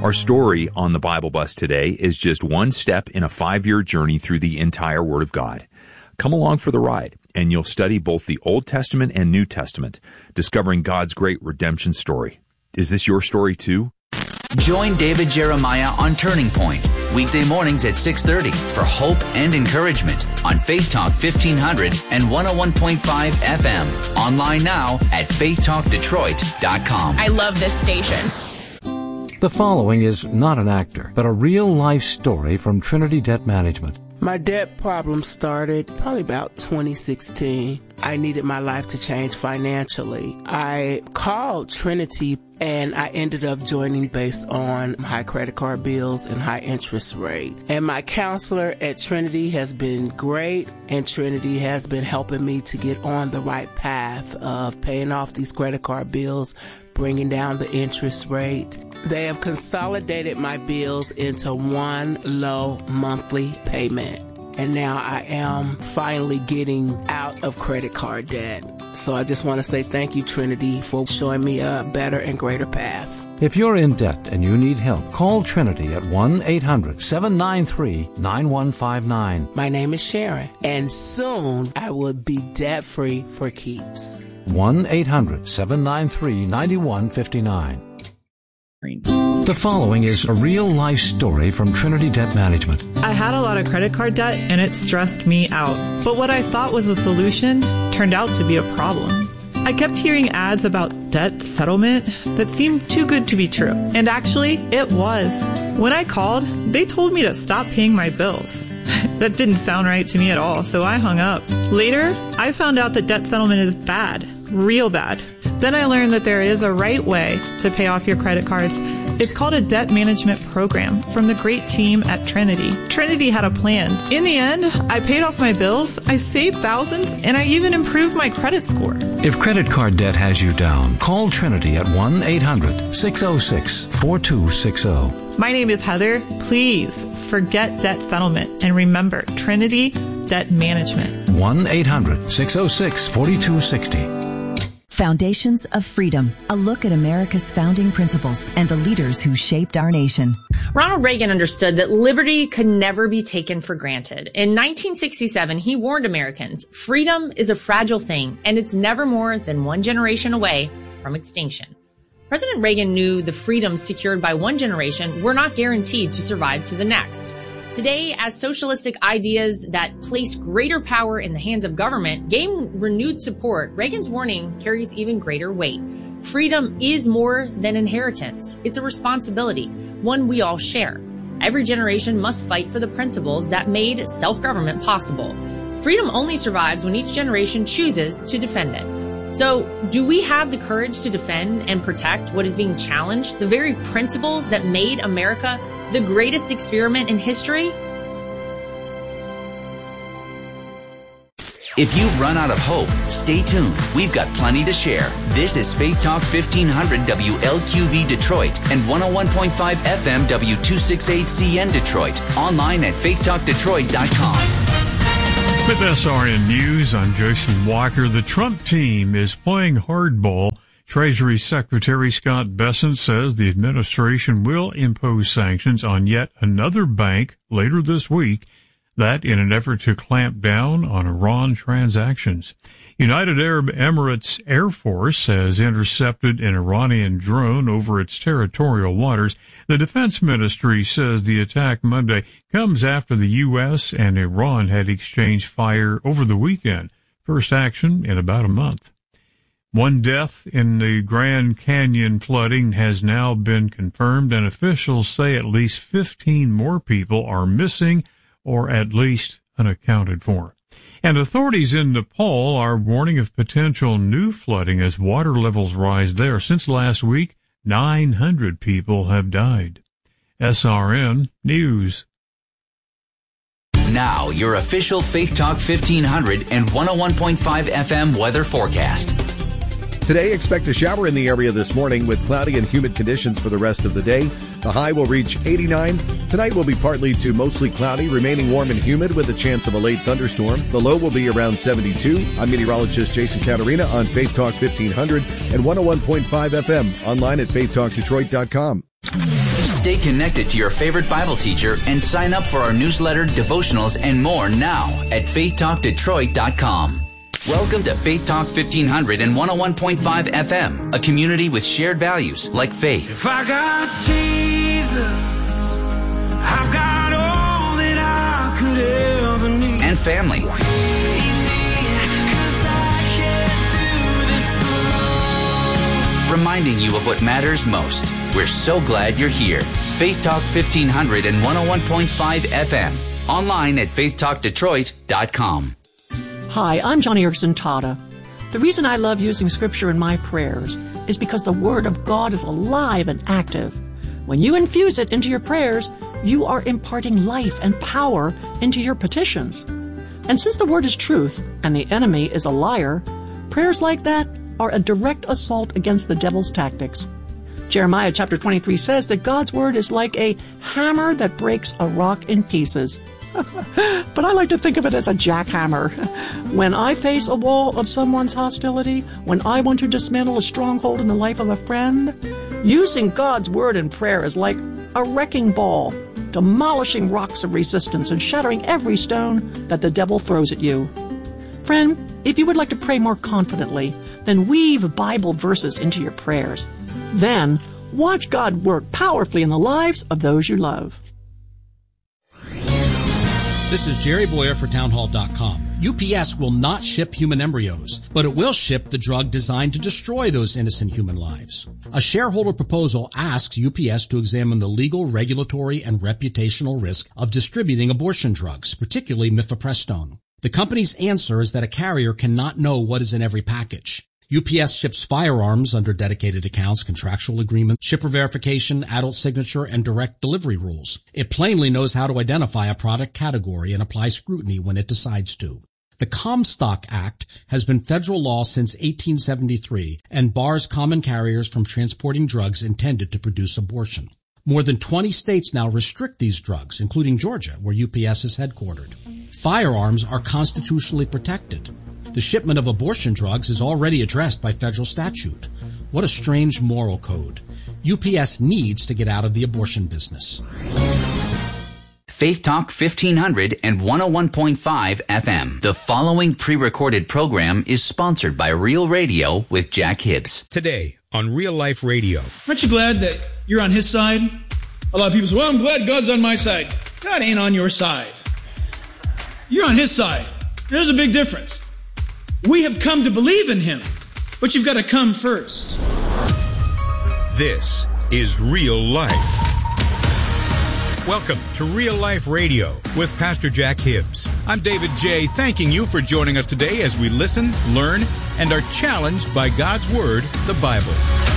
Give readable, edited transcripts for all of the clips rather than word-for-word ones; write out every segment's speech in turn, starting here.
Our story on the Bible Bus today is just one step in a 5-year journey through the entire Word of God. Come along for the ride, and you'll study both the Old Testament and New Testament, discovering God's great redemption story. Is this your story too? Join David Jeremiah on Turning Point, weekday mornings at 6:30 for hope and encouragement on Faith Talk 1500 and 101.5 FM. Online now at faithtalkdetroit.com. I love this station. The following is not an actor, but a real-life story from Trinity Debt Management. My debt problem started probably about 2016. I needed my life to change financially. I called Trinity and I ended up joining based on high credit card bills and high interest rate. And my counselor at Trinity has been great, and Trinity has been helping me to get on the right path of paying off these credit card bills, bringing down the interest rate. They have consolidated my bills into one low monthly payment. And now I am finally getting out of credit card debt. So I just want to say thank you, Trinity, for showing me a better and greater path. If you're in debt and you need help, call Trinity at 1-800-793-9159. My name is Sharon, and soon I will be debt-free for keeps. 1-800-793-9159. The following is a real-life story from Trinity Debt Management. I had a lot of credit card debt, and it stressed me out. But what I thought was a solution turned out to be a problem. I kept hearing ads about debt settlement that seemed too good to be true. And actually, it was. When I called, they told me to stop paying my bills. That didn't sound right to me at all, so I hung up. Later, I found out that debt settlement is bad. Real bad. Then I learned that there is a right way to pay off your credit cards. It's called a debt management program from the great team at Trinity. Trinity had a plan. In the end, I paid off my bills, I saved thousands, and I even improved my credit score. If credit card debt has you down, call Trinity at 1-800-606-4260. My name is Heather. Please forget debt settlement and remember Trinity Debt Management. 1-800-606-4260. Foundations of Freedom, a look at America's founding principles and the leaders who shaped our nation. Ronald Reagan understood that liberty could never be taken for granted. In 1967, he warned Americans, freedom is a fragile thing, and it's never more than one generation away from extinction. President Reagan knew the freedoms secured by one generation were not guaranteed to survive to the next. Today, as socialistic ideas that place greater power in the hands of government gain renewed support, Reagan's warning carries even greater weight. Freedom is more than inheritance. It's a responsibility, one we all share. Every generation must fight for the principles that made self-government possible. Freedom only survives when each generation chooses to defend it. So, do we have the courage to defend and protect what is being challenged, the very principles that made America the greatest experiment in history? If you've run out of hope, stay tuned. We've got plenty to share. This is Faith Talk 1500 WLQV Detroit and 101.5 FM W268CN Detroit. Online at faithtalkdetroit.com. With SRN News, I'm Jason Walker. The Trump team is playing hardball. Treasury Secretary Scott Bessent says the administration will impose sanctions on yet another bank later this week, that in an effort to clamp down on Iran transactions. United Arab Emirates Air Force has intercepted an Iranian drone over its territorial waters. The Defense Ministry says the attack Monday comes after the U.S. and Iran had exchanged fire over the weekend, first action in about a month. One death in the Grand Canyon flooding has now been confirmed, and officials say at least 15 more people are missing or at least unaccounted for. And authorities in Nepal are warning of potential new flooding as water levels rise there. Since last week, 900 people have died. SRN News. Now, your official Faith Talk 1500 and 101.5 FM weather forecast. Today, expect a shower in the area this morning with cloudy and humid conditions for the rest of the day. The high will reach 89. Tonight will be partly to mostly cloudy, remaining warm and humid with a chance of a late thunderstorm. The low will be around 72. I'm meteorologist Jason Caterina on Faith Talk 1500 and 101.5 FM. Online at faithtalkdetroit.com. Stay connected to your favorite Bible teacher and sign up for our newsletter, devotionals, and more now at faithtalkdetroit.com. Welcome to Faith Talk 1500 and 101.5 FM, a community with shared values like faith. If I got Jesus, I've got all that I could ever need. And family. Reminding you of what matters most. We're so glad you're here. Faith Talk 1500 and 101.5 FM. Online at faithtalkdetroit.com. Hi, I'm Johnny Erickson Tata. The reason I love using Scripture in my prayers is because the Word of God is alive and active. When you infuse it into your prayers, you are imparting life and power into your petitions. And since the Word is truth and the enemy is a liar, prayers like that are a direct assault against the devil's tactics. Jeremiah chapter 23 says that God's Word is like a hammer that breaks a rock in pieces. But I like to think of it as a jackhammer. When I face a wall of someone's hostility, when I want to dismantle a stronghold in the life of a friend, using God's Word in prayer is like a wrecking ball, demolishing rocks of resistance and shattering every stone that the devil throws at you. Friend, if you would like to pray more confidently, then weave Bible verses into your prayers. Then, watch God work powerfully in the lives of those you love. This is Jerry Boyer for Townhall.com. UPS will not ship human embryos, but it will ship the drug designed to destroy those innocent human lives. A shareholder proposal asks UPS to examine the legal, regulatory, and reputational risk of distributing abortion drugs, particularly mifepristone. The company's answer is that a carrier cannot know what is in every package. UPS ships firearms under dedicated accounts, contractual agreements, shipper verification, adult signature, and direct delivery rules. It plainly knows how to identify a product category and apply scrutiny when it decides to. The Comstock Act has been federal law since 1873 and bars common carriers from transporting drugs intended to produce abortion. More than 20 states now restrict these drugs, including Georgia, where UPS is headquartered. Firearms are constitutionally protected. The shipment of abortion drugs is already addressed by federal statute. What a strange moral code. UPS needs to get out of the abortion business. Faith Talk 1500 and 101.5 FM. The following pre-recorded program is sponsored by Real Radio with Jack Hibbs. Today on Real Life Radio. Aren't you glad that you're on his side? A lot of people say, well, I'm glad God's on my side. God ain't on your side. You're on his side. There's a big difference. We have come to believe in him, but you've got to come first. This is Real Life. Welcome to Real Life Radio with Pastor Jack Hibbs. I'm David J., thanking you for joining us today as we listen, learn, and are challenged by God's Word, the Bible.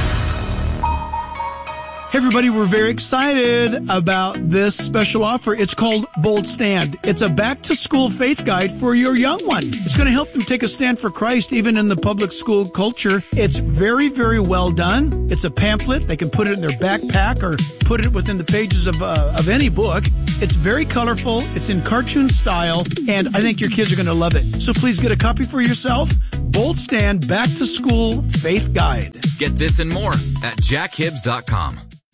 Hey everybody, we're very excited about this special offer. It's called Bold Stand. It's a back-to-school faith guide for your young one. It's going to help them take a stand for Christ even in the public school culture. It's very, very well done. It's a pamphlet. They can put it in their backpack or put it within the pages of any book. It's very colorful. It's in cartoon style, and I think your kids are going to love it. So please get a copy for yourself. Bold Stand Back-to-School Faith Guide. Get this and more at jackhibbs.com.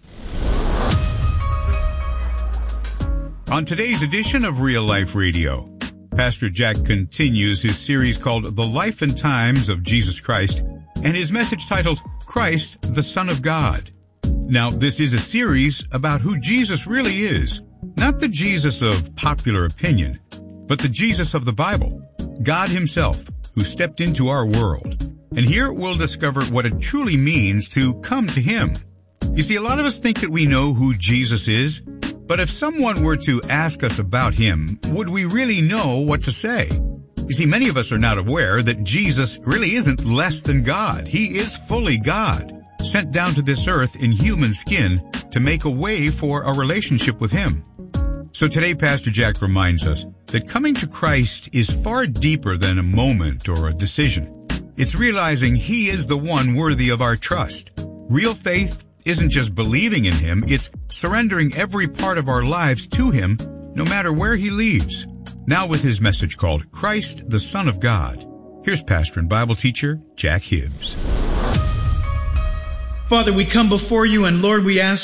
On today's edition of Real Life Radio, Pastor Jack continues his series called The Life and Times of Jesus Christ and his message titled Christ, the Son of God. Now, this is a series about who Jesus really is, not the Jesus of popular opinion, but the Jesus of the Bible, God himself, who stepped into our world. And here we'll discover what it truly means to come to him. You see, a lot of us think that we know who Jesus is, but if someone were to ask us about him, would we really know what to say? You see, many of us are not aware that Jesus really isn't less than God. He is fully God, sent down to this earth in human skin to make a way for a relationship with him. So today, Pastor Jack reminds us that coming to Christ is far deeper than a moment or a decision. It's realizing he is the one worthy of our trust. Real faith isn't just believing in him, it's surrendering every part of our lives to him, no matter where he leads. Now with his message called Christ, the Son of God, here's pastor and Bible teacher Jack Hibbs. Father, we come before you, and Lord, we ask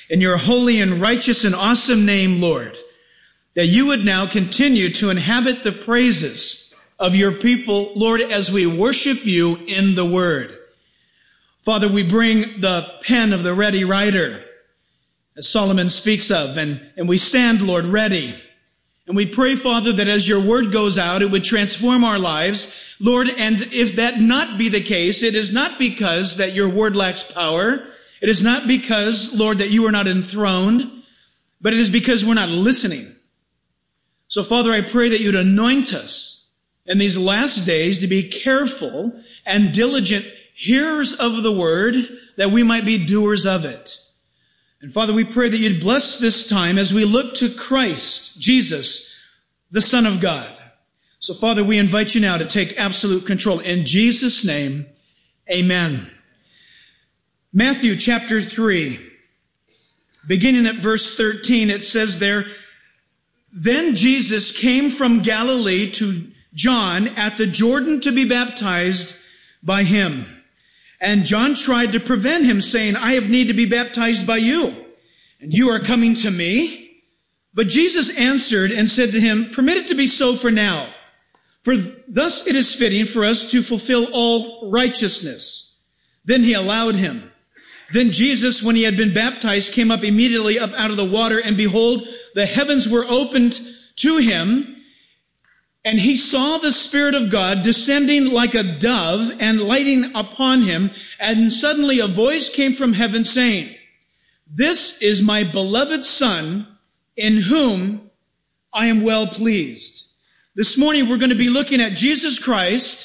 in your holy and righteous and awesome name, Lord, that you would now continue to inhabit the praises of your people, Lord, as we worship you in the Word. Father, we bring the pen of the ready writer, as Solomon speaks of, and we stand, Lord, ready. And we pray, Father, that as your word goes out, it would transform our lives. Lord, and if that not be the case, it is not because that your word lacks power. It is not because, Lord, that you are not enthroned, but it is because we're not listening. So, Father, I pray that you'd anoint us in these last days to be careful and diligent hearers of the word, that we might be doers of it. And Father, we pray that you'd bless this time as we look to Christ, Jesus, the Son of God. So Father, we invite you now to take absolute control. In Jesus' name, amen. Matthew chapter 3, beginning at verse 13, it says there, "Then Jesus came from Galilee to John at the Jordan to be baptized by him. And John tried to prevent him, saying, 'I have need to be baptized by you, and you are coming to me?' But Jesus answered and said to him, 'Permit it to be so for now, for thus it is fitting for us to fulfill all righteousness.' Then he allowed him. Then Jesus, when he had been baptized, came up immediately up out of the water, and behold, the heavens were opened to him, and he saw the Spirit of God descending like a dove and lighting upon him. And suddenly a voice came from heaven saying, 'This is my beloved Son, in whom I am well pleased.'" This morning we're going to be looking at Jesus Christ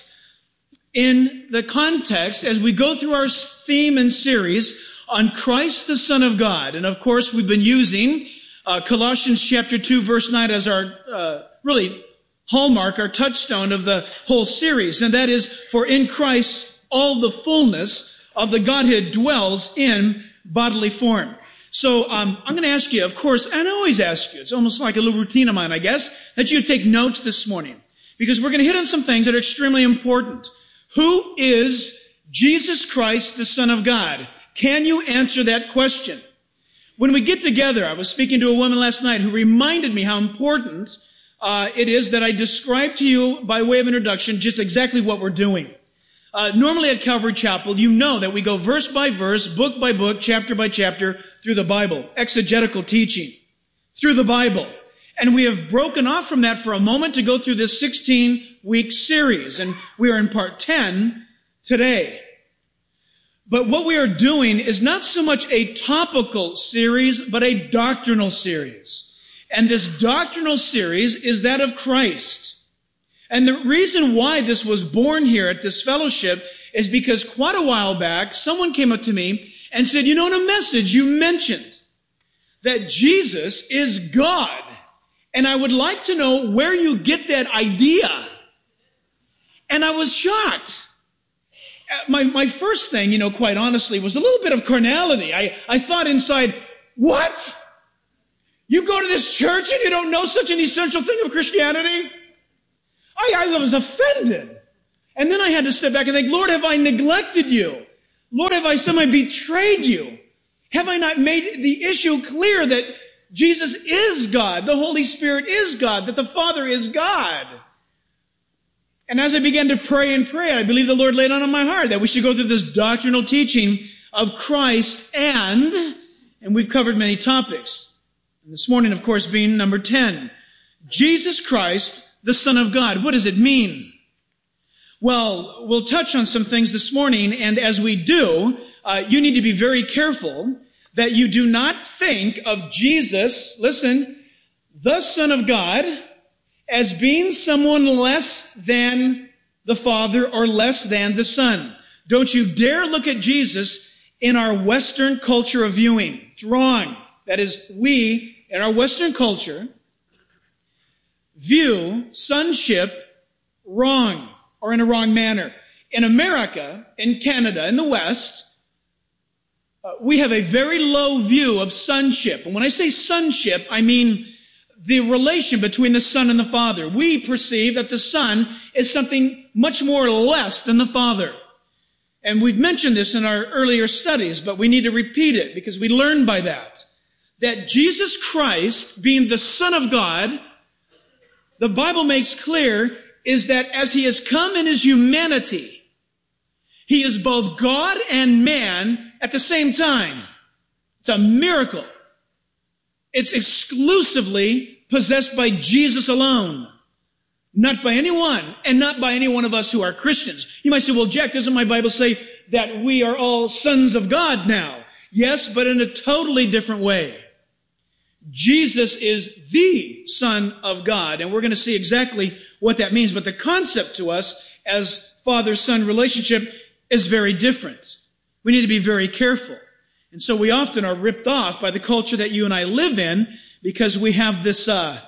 in the context as we go through our theme and series on Christ the Son of God. And of course we've been using Colossians chapter 2 verse 9 as our really hallmark, our touchstone of the whole series. And that is, for in Christ all the fullness of the Godhead dwells in bodily form. So I'm going to ask you, of course, and I always ask you, it's almost like a little routine of mine, I guess, that you take notes this morning. Because we're going to hit on some things that are extremely important. Who is Jesus Christ, the Son of God? Can you answer that question? When we get together, I was speaking to a woman last night who reminded me how important it is that I describe to you by way of introduction just exactly what we're doing. Normally at Calvary Chapel, you know that we go verse by verse, book by book, chapter by chapter through the Bible, exegetical teaching through the Bible. And we have broken off from that for a moment to go through this 16-week series. And we are in part 10 today. But what we are doing is not so much a topical series, but a doctrinal series. And this doctrinal series is that of Christ. And the reason why this was born here at this fellowship is because quite a while back, someone came up to me and said, "You know, in a message you mentioned that Jesus is God. And I would like to know where you get that idea." And I was shocked. My first thing, quite honestly, was a little bit of carnality. I thought inside, what? You go to this church and you don't know such an essential thing of Christianity? I was offended. And then I had to step back and think, Lord, have I neglected you? Lord, have I somehow betrayed you? Have I not made the issue clear that Jesus is God, the Holy Spirit is God, that the Father is God? And as I began to pray, I believe the Lord laid on my heart that we should go through this doctrinal teaching of Christ and we've covered many topics. And this morning, of course, being number 10, Jesus Christ, the Son of God. What does it mean? Well, we'll touch on some things this morning, and as we do, you need to be very careful that you do not think of Jesus, listen, the Son of God, as being someone less than the Father or less than the Son. Don't you dare look at Jesus in our Western culture of viewing. It's wrong. That is, we, in our Western culture, view sonship wrong or in a wrong manner. In America, in Canada, in the West, we have a very low view of sonship. And when I say sonship, I mean the relation between the Son and the Father. We perceive that the Son is something much more or less than the Father. And we've mentioned this in our earlier studies, but we need to repeat it because we learn by that. that Jesus Christ, being the Son of God, the Bible makes clear, is that as he has come in his humanity, he is both God and man at the same time. It's a miracle. It's exclusively possessed by Jesus alone, not by anyone, and not by any one of us who are Christians. You might say, well, Jack, doesn't my Bible say that we are all sons of God now? Yes, but in a totally different way. Jesus is the Son of God, and we're going to see exactly what that means. But the concept to us as father-son relationship is very different. We need to be very careful. And so we often are ripped off by the culture that you and I live in because we have this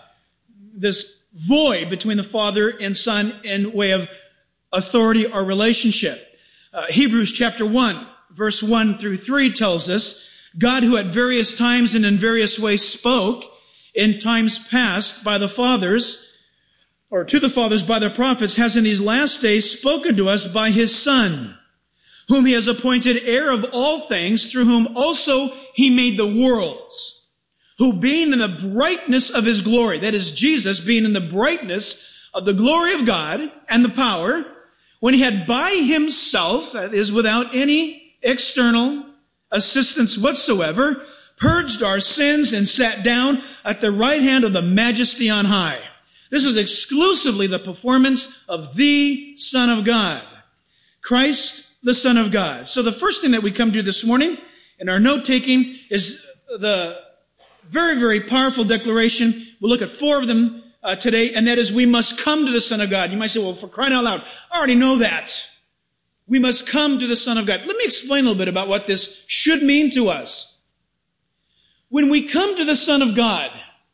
void between the father and son in way of authority or relationship. Hebrews chapter 1, verse 1 through 3 tells us, God, who at various times and in various ways spoke in times past by the fathers, or to the fathers by the prophets, has in these last days spoken to us by his Son, whom he has appointed heir of all things, through whom also he made the worlds, who being in the brightness of his glory, that is Jesus being in the brightness of the glory of God and the power, when he had by himself, that is without any external assistance whatsoever, purged our sins and sat down at the right hand of the Majesty on high. This is exclusively the performance of the Son of God, Christ, the Son of God. So the first thing that we come to this morning in our note-taking is the very, very powerful declaration. We'll look at 4 of them today, and that is we must come to the Son of God. You might say, well, for crying out loud, I already know that. We must come to the Son of God. Let me explain a little bit about what this should mean to us. When we come to the Son of God,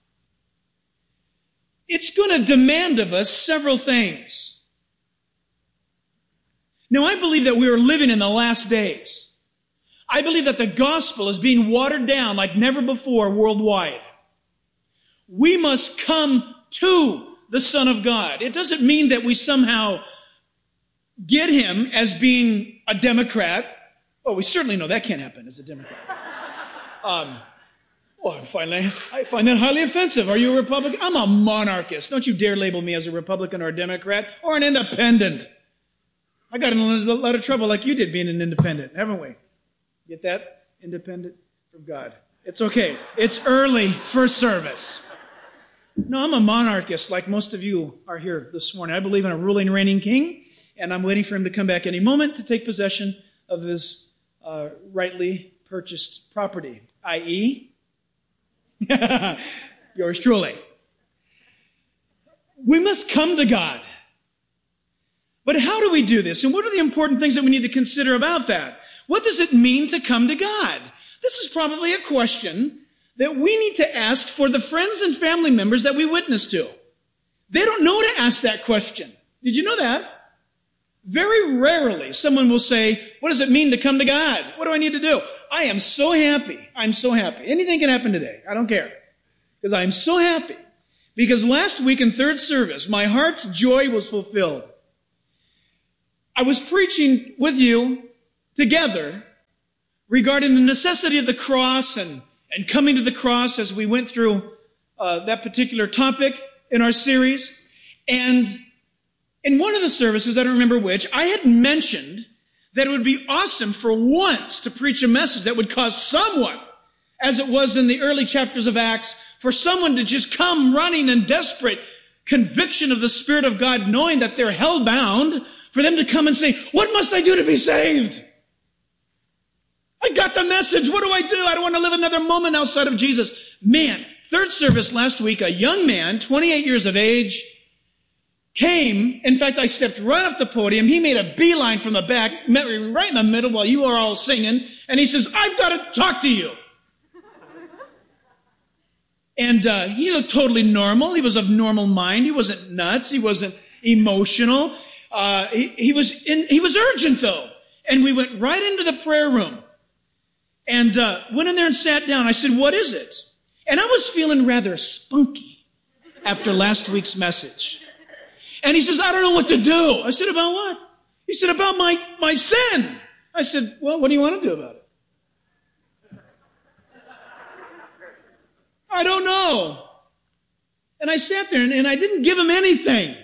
it's going to demand of us several things. Now, I believe that we are living in the last days. I believe that the gospel is being watered down like never before worldwide. We must come to the Son of God. It doesn't mean that we somehow get him as being a Democrat. Oh, we certainly know that can't happen as a Democrat. I find that highly offensive. Are you a Republican? I'm a monarchist. Don't you dare label me as a Republican or a Democrat or an independent. I got in a lot of trouble like you did being an independent, haven't we? Get that? Independent from God. It's okay. It's early for service. No, I'm a monarchist like most of you are here this morning. I believe in a ruling, reigning king, and I'm waiting for him to come back any moment to take possession of his rightly purchased property, i.e., yours truly. We must come to God. But how do we do this? And what are the important things that we need to consider about that? What does it mean to come to God? This is probably a question that we need to ask for the friends and family members that we witness to. They don't know to ask that question. Did you know that? Very rarely someone will say, what does it mean to come to God? What do I need to do? I am so happy. I'm so happy. Anything can happen today. I don't care. Because I'm so happy. Because last week in third service, my heart's joy was fulfilled. I was preaching with you together regarding the necessity of the cross and coming to the cross as we went through that particular topic in our series. And in one of the services, I don't remember which, I had mentioned that it would be awesome for once to preach a message that would cause someone, as it was in the early chapters of Acts, for someone to just come running in desperate conviction of the Spirit of God, knowing that they're hell-bound, for them to come and say, what must I do to be saved? I got the message. What do? I don't want to live another moment outside of Jesus. Man, third service last week, a young man, 28 years of age, came. In fact, I stepped right off the podium. He made a beeline from the back, met me right in the middle while you were all singing, and he says, I've got to talk to you. And he looked totally normal. He was of normal mind. He wasn't nuts. He wasn't emotional. He was urgent, though. And we went right into the prayer room and went in there and sat down. I said, what is it? And I was feeling rather spunky after last week's message. And he says, I don't know what to do. I said, about what? He said, about my sin. I said, well, what do you want to do about it? I don't know. And I sat there and I didn't give him anything.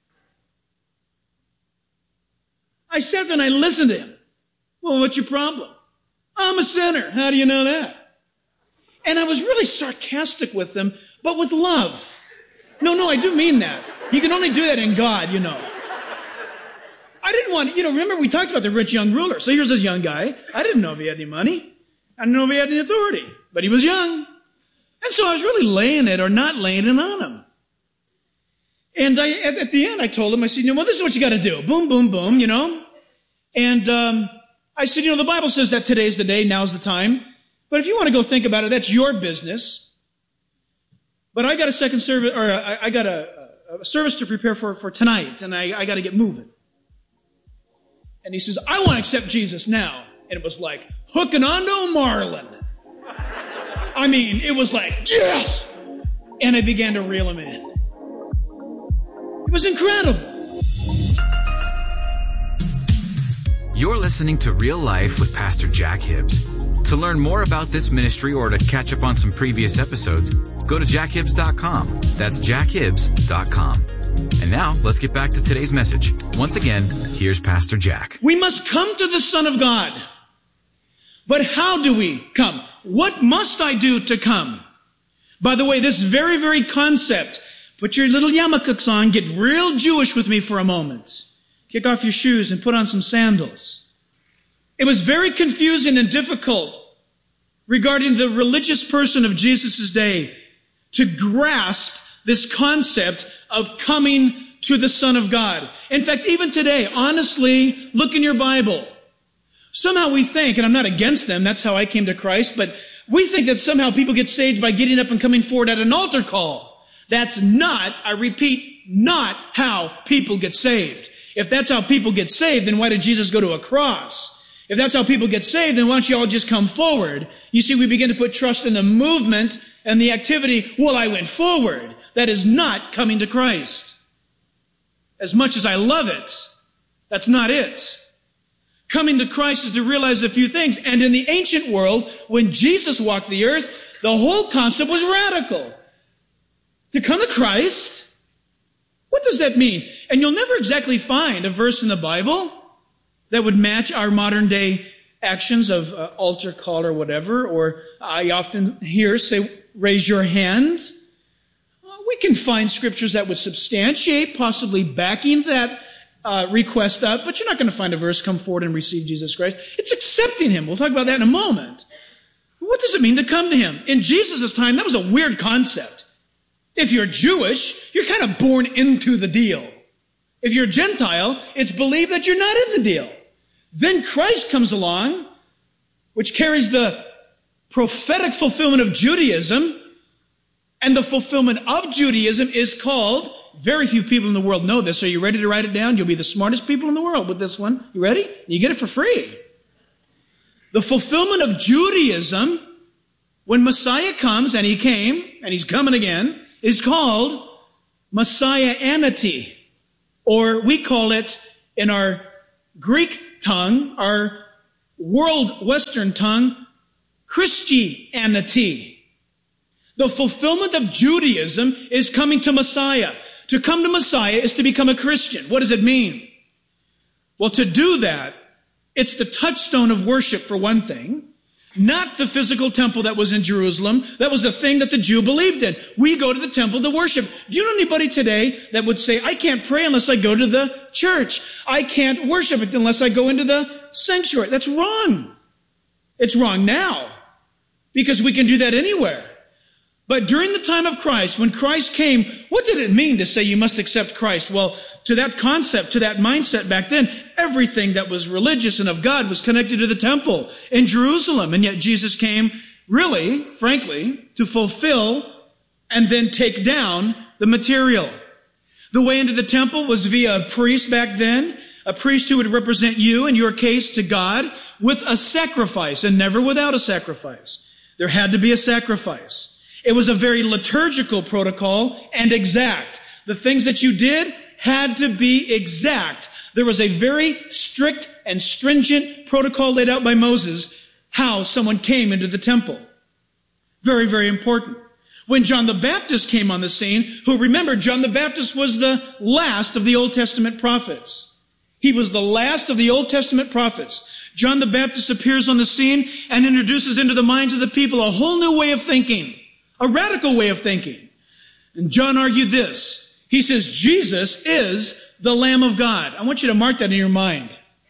I sat there and I listened to him. Well, what's your problem? I'm a sinner. How do you know that? And I was really sarcastic with them, but with love. No, I do mean that. You can only do that in God, you know. I didn't want, remember we talked about the rich young ruler. So here's this young guy. I didn't know if he had any money. I didn't know if he had any authority. But he was young. And so I was really laying it or not laying it on him. And at the end, I told him, I said, well, this is what you got to do. Boom, boom, boom, And I said, the Bible says that today's the day, now's the time. But if you want to go think about it, that's your business. But I got a second service, or I got a service to prepare for tonight, and I got to get moving. And he says, I want to accept Jesus now. And it was like hooking onto a marlin. I mean, it was like, yes! And I began to reel him in. It was incredible. You're listening to Real Life with Pastor Jack Hibbs. To learn more about this ministry or to catch up on some previous episodes, go to jackhibbs.com. That's jackhibbs.com. And now, let's get back to today's message. Once again, here's Pastor Jack. We must come to the Son of God. But how do we come? What must I do to come? By the way, this very, very concept, put your little yarmulkes on, get real Jewish with me for a moment. Kick off your shoes and put on some sandals. It was very confusing and difficult regarding the religious person of Jesus' day to grasp this concept of coming to the Son of God. In fact, even today, honestly, look in your Bible. Somehow we think, and I'm not against them, that's how I came to Christ, but we think that somehow people get saved by getting up and coming forward at an altar call. That's not, I repeat, not how people get saved. If that's how people get saved, then why did Jesus go to a cross? If that's how people get saved, then why don't you all just come forward? You see, we begin to put trust in the movement and the activity. Well, I went forward. That is not coming to Christ. As much as I love it, that's not it. Coming to Christ is to realize a few things. And in the ancient world, when Jesus walked the earth, the whole concept was radical. To come to Christ, what does that mean? And you'll never exactly find a verse in the Bible that would match our modern day actions of altar call or whatever. Or I often hear say, raise your hand. We can find scriptures that would substantiate, possibly backing that request up, but you're not going to find a verse, come forward and receive Jesus Christ. It's accepting Him. We'll talk about that in a moment. What does it mean to come to Him? In Jesus' time, that was a weird concept. If you're Jewish, you're kind of born into the deal. If you're Gentile, it's believed that you're not in the deal. Then Christ comes along, which carries the prophetic fulfillment of Judaism, and the fulfillment of Judaism is called, very few people in the world know this. Are you ready to write it down? You'll be the smartest people in the world with this one. You ready? You get it for free. The fulfillment of Judaism, when Messiah comes, and He came, and He's coming again, is called Messiahanity. Or we call it, in our Greek tongue, our world Western tongue, Christianity. The fulfillment of Judaism is coming to Messiah. To come to Messiah is to become a Christian. What does it mean? Well, to do that, it's the touchstone of worship for one thing, not the physical temple that was in Jerusalem. That was a thing that the Jew believed in. We go to the temple to worship. Do you know anybody today that would say, I can't pray unless I go to the church. I can't worship it unless I go into the sanctuary. That's wrong. It's wrong now, because we can do that anywhere. But during the time of Christ, when Christ came, what did it mean to say you must accept Christ? Well, to that concept, to that mindset back then, everything that was religious and of God was connected to the temple in Jerusalem. And yet Jesus came, really, frankly, to fulfill and then take down the material. The way into the temple was via a priest back then, a priest who would represent you, in your case, to God, with a sacrifice, and never without a sacrifice. There had to be a sacrifice. It was a very liturgical protocol and exact. The things that you did had to be exact. There was a very strict and stringent protocol laid out by Moses how someone came into the temple. Very, very important. When John the Baptist came on the scene, who, remember, John the Baptist was the last of the Old Testament prophets. He was the last of the Old Testament prophets. John the Baptist appears on the scene and introduces into the minds of the people a whole new way of thinking, a radical way of thinking. And John argued this. He says, Jesus is the Lamb of God. I want you to mark that in your mind.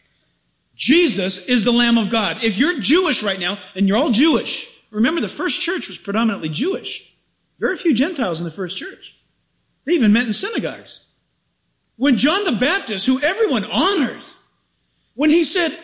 Jesus is the Lamb of God. If you're Jewish right now, and you're all Jewish, remember the first church was predominantly Jewish. Very few Gentiles in the first church. They even met in synagogues. When John the Baptist, who everyone honored, when he said,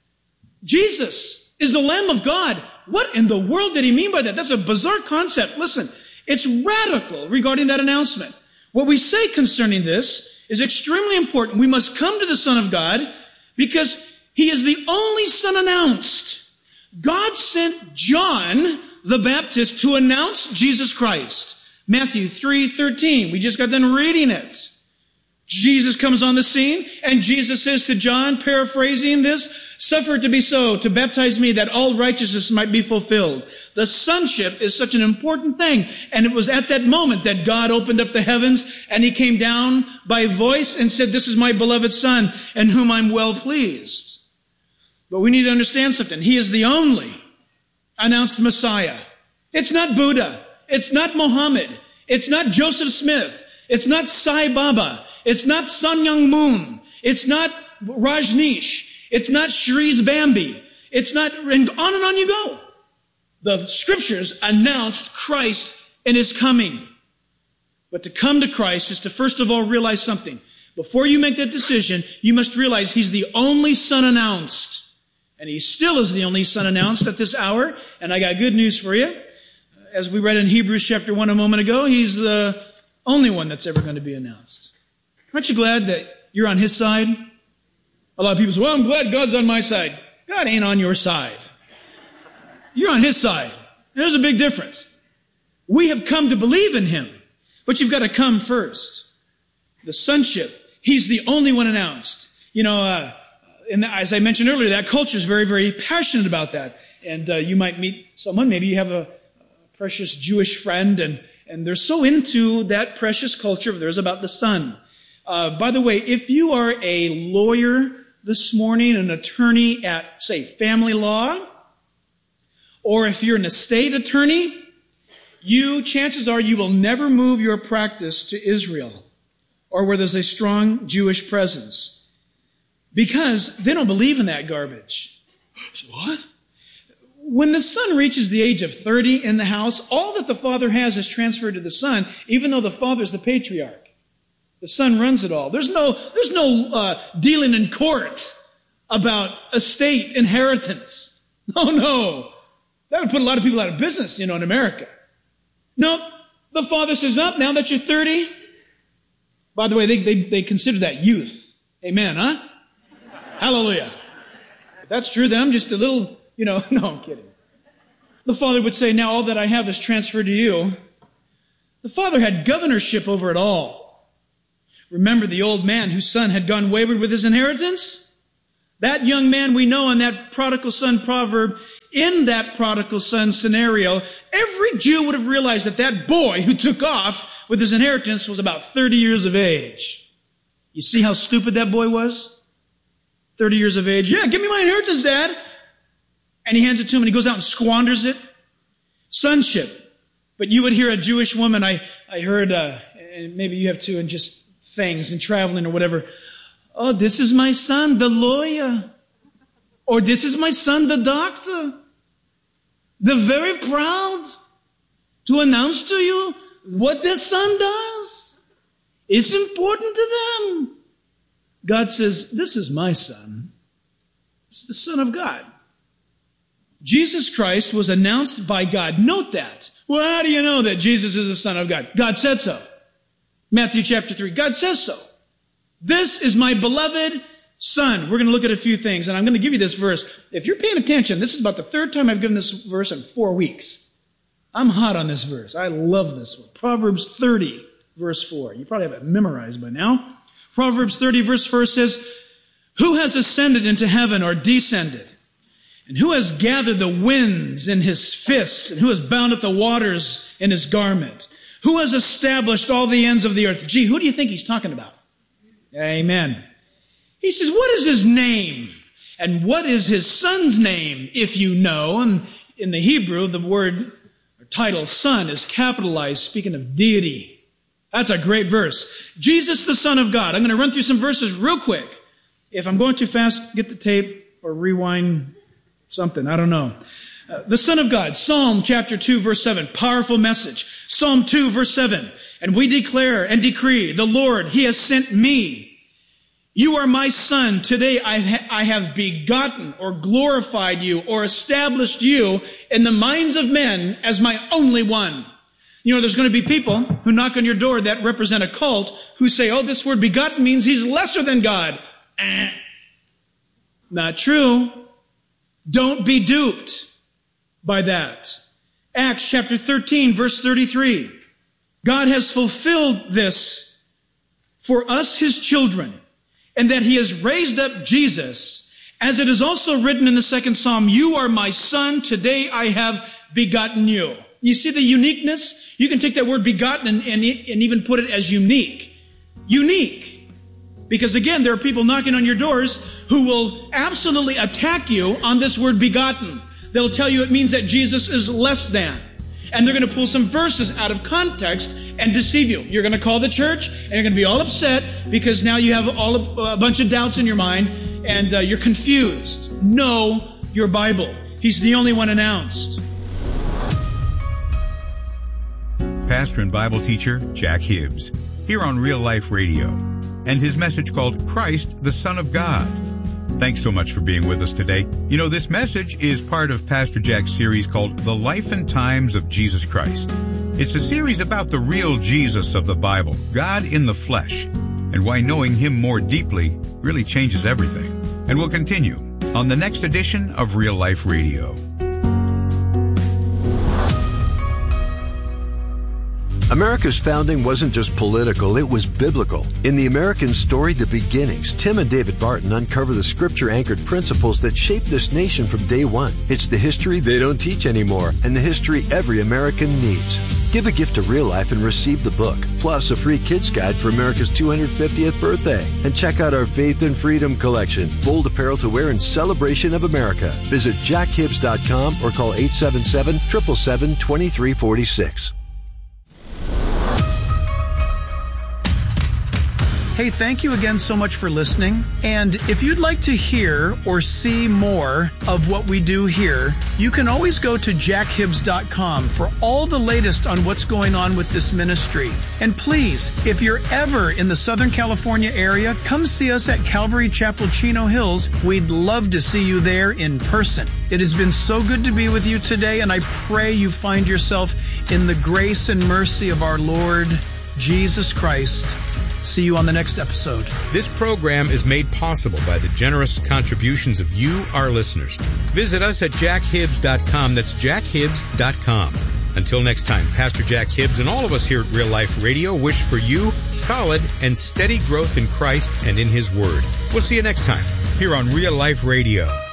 Jesus is the Lamb of God, what in the world did he mean by that? That's a bizarre concept. Listen, it's radical regarding that announcement. What we say concerning this is extremely important. We must come to the Son of God because he is the only Son announced. God sent John the Baptist to announce Jesus Christ. Matthew 3:13. We just got done reading it. Jesus comes on the scene, and Jesus says to John, paraphrasing this, suffer it to be so, to baptize me, that all righteousness might be fulfilled. The sonship is such an important thing, and it was at that moment that God opened up the heavens, and he came down by voice and said, this is my beloved Son, in whom I'm well pleased. But we need to understand something. He is the only announced Messiah. It's not Buddha. It's not Muhammad. It's not Joseph Smith. It's not Sai Baba. It's not Sun Myung Moon. It's not Rajneesh. It's not Shrees Bambi. It's not, and on you go. The scriptures announced Christ and his coming. But to come to Christ is to first of all realize something. Before you make that decision, you must realize he's the only Son announced. And he still is the only Son announced at this hour. And I got good news for you. As we read in Hebrews chapter 1 a moment ago, he's the only one that's ever going to be announced. Aren't you glad that you're on his side? A lot of people say, well, I'm glad God's on my side. God ain't on your side. You're on his side. There's a big difference. We have come to believe in him, but you've got to come first. The sonship, he's the only one announced. You know, as I mentioned earlier, that culture is very, very passionate about that. And you might meet someone, maybe you have a precious Jewish friend, and they're so into that precious culture of theirs about the Son. By the way, if you are a lawyer this morning, an attorney at, say, family law, or if you're an estate attorney, chances are you will never move your practice to Israel or where there's a strong Jewish presence because they don't believe in that garbage. So what? When the son reaches the age of 30 in the house, all that the father has is transferred to the son, even though the father's the patriarch. The son runs it all. There's no dealing in court about estate inheritance. No. That would put a lot of people out of business, in America. No, the father says, no, now that you're 30. By the way, they consider that youth. Amen, huh? Hallelujah. If that's true, then I'm just a little, no, I'm kidding. The father would say, now all that I have is transferred to you. The father had governorship over it all. Remember the old man whose son had gone wayward with his inheritance? That young man we know in that prodigal son proverb, in that prodigal son scenario, every Jew would have realized that boy who took off with his inheritance was about 30 years of age. You see how stupid that boy was? 30 years of age. Yeah, give me my inheritance, Dad. And he hands it to him and he goes out and squanders it. Sonship. But you would hear a Jewish woman, I heard, and maybe you have too, and just things and traveling or whatever. Oh, this is my son, the lawyer. Or this is my son, the doctor. They're very proud to announce to you what their son does. It's important to them. God says, this is my son. It's the Son of God. Jesus Christ was announced by God. Note that. Well, how do you know that Jesus is the Son of God? God said so. Matthew chapter 3. God says so. This is my beloved Son. We're going to look at a few things, and I'm going to give you this verse. If you're paying attention, this is about the third time I've given this verse in 4 weeks. I'm hot on this verse. I love this one. Proverbs 30, verse 4. You probably have it memorized by now. Proverbs 30, verse 4 says, who has ascended into heaven or descended? And who has gathered the winds in his fists? And who has bound up the waters in his garment? Who has established all the ends of the earth? Gee, who do you think he's talking about? Amen. He says, what is his name? And what is his son's name, if you know? And in the Hebrew, the word or title son is capitalized, speaking of deity. That's a great verse. Jesus, the Son of God. I'm going to run through some verses real quick. If I'm going too fast, get the tape or rewind something. I don't know. The Son of God, Psalm chapter 2, verse 7. Powerful message. Psalm 2, verse 7. And we declare and decree, the Lord, He has sent me. You are my son. Today I have begotten or glorified you or established you in the minds of men as my only one. You know, there's going to be people who knock on your door that represent a cult who say, oh, this word begotten means he's lesser than God. Not true. Don't be duped by that. Acts chapter 13, verse 33. God has fulfilled this for us, His children, and that He has raised up Jesus, as it is also written in the second Psalm, you are my son, today I have begotten you. You see the uniqueness? You can take that word begotten and even put it as unique. Unique. Because again, there are people knocking on your doors who will absolutely attack you on this word begotten. They'll tell you it means that Jesus is less than. And they're going to pull some verses out of context and deceive you. You're going to call the church and you're going to be all upset because now you have a bunch of doubts in your mind and you're confused. Know your Bible. He's the only one announced. Pastor and Bible teacher Jack Hibbs, here on Real Life Radio, and his message called Christ, the Son of God. Thanks so much for being with us today. You know, this message is part of Pastor Jack's series called The Life and Times of Jesus Christ. It's a series about the real Jesus of the Bible, God in the flesh, and why knowing Him more deeply really changes everything. And we'll continue on the next edition of Real Life Radio. America's founding wasn't just political, it was biblical. In the American story, The Beginnings, Tim and David Barton uncover the scripture-anchored principles that shaped this nation from day one. It's the history they don't teach anymore, and the history every American needs. Give a gift to Real Life and receive the book, plus a free kids guide for America's 250th birthday. And check out our Faith and Freedom collection, bold apparel to wear in celebration of America. Visit jackhibbs.com or call 877-777-2346. Hey, thank you again so much for listening. And if you'd like to hear or see more of what we do here, you can always go to jackhibbs.com for all the latest on what's going on with this ministry. And please, if you're ever in the Southern California area, come see us at Calvary Chapel, Chino Hills. We'd love to see you there in person. It has been so good to be with you today, and I pray you find yourself in the grace and mercy of our Lord Jesus Christ. See you on the next episode. This program is made possible by the generous contributions of you, our listeners. Visit us at jackhibbs.com. That's jackhibbs.com. Until next time, Pastor Jack Hibbs and all of us here at Real Life Radio wish for you solid and steady growth in Christ and in His Word. We'll see you next time here on Real Life Radio.